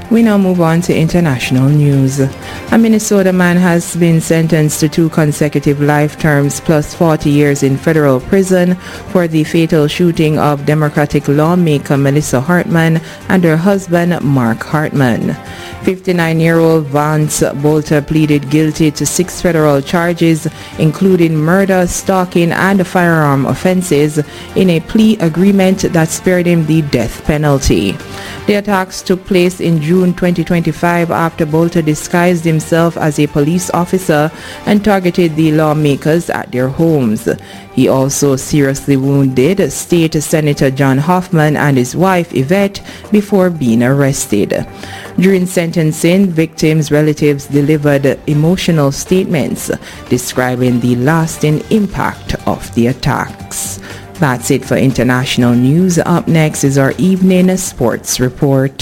We now move on to international news. A Minnesota man has been sentenced to 2 consecutive life terms plus 40 years in federal prison for the fatal shooting of Democratic lawmaker Melissa Hartman and her husband Mark Hartman. 59-year-old Vance Bolter pleaded guilty to 6 federal charges, including murder, stalking, and firearm offenses, in a plea agreement that spared him the death penalty. The attacks took place in June 2025 after Bolter disguised himself as a police officer and targeted the lawmakers at their homes. He also seriously wounded State Senator John Hoffman and his wife Yvette before being arrested. During sentencing, victims' relatives delivered emotional statements describing the lasting impact of the attacks. That's it for international news. Up next is our evening sports report.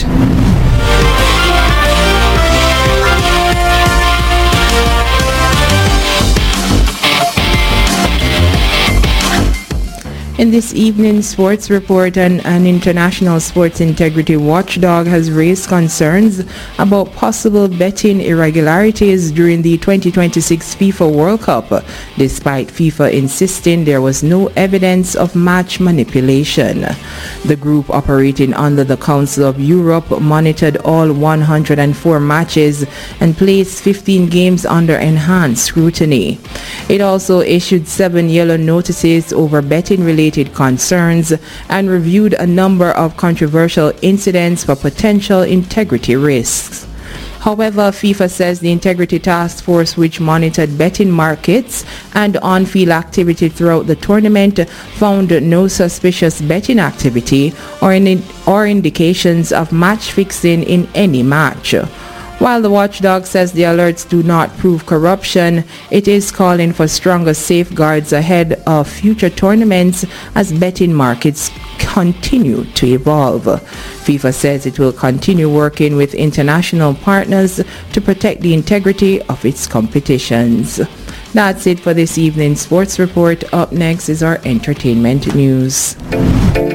In this evening's sports report, an international sports integrity watchdog has raised concerns about possible betting irregularities during the 2026 FIFA World Cup, despite FIFA insisting there was no evidence of match manipulation. The group, operating under the Council of Europe, monitored all 104 matches and placed 15 games under enhanced scrutiny. It also issued 7 yellow notices over betting-related concerns and reviewed a number of controversial incidents for potential integrity risks. However, FIFA says the Integrity Task Force, which monitored betting markets and on-field activity throughout the tournament, found no suspicious betting activity or indications of match fixing in any match. While the watchdog says the alerts do not prove corruption, it is calling for stronger safeguards ahead of future tournaments as betting markets continue to evolve. FIFA says it will continue working with international partners to protect the integrity of its competitions. That's it for this evening's sports report. Up next is our entertainment news.